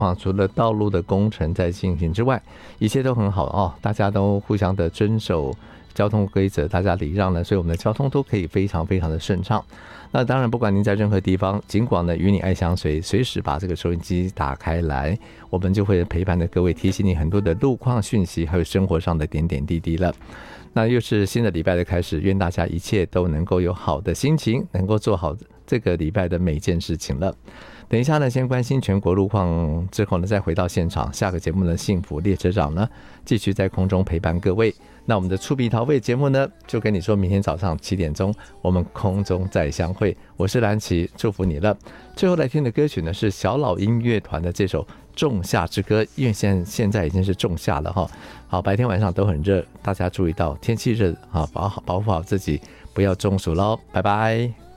除了道路的工程在进行之外，一切都很好哦，大家都互相的遵守交通规则，大家礼让呢，所以我们的交通都可以非常非常的顺畅。那当然，不管您在任何地方，尽管呢与你爱相随，随时把这个收音机打开来，我们就会陪伴着各位，提醒你很多的路况讯息，还有生活上的点点滴滴了。那又是新的礼拜的开始，愿大家一切都能够有好的心情，能够做好这个礼拜的每件事情了。等一下呢，先关心全国路况，之后呢再回到现场。下个节目呢，幸福列车长呢继续在空中陪伴各位。那我们的触鼻桃味节目呢，就跟你说明天早上7点钟我们空中再相会。我是蓝琪，祝福你了。最后来听的歌曲呢是小老鹰乐团的这首《仲夏之歌》，因为现在已经是仲夏了哈。好，白天晚上都很热，大家注意到天气热啊，保护好自己，不要中暑喽。拜拜。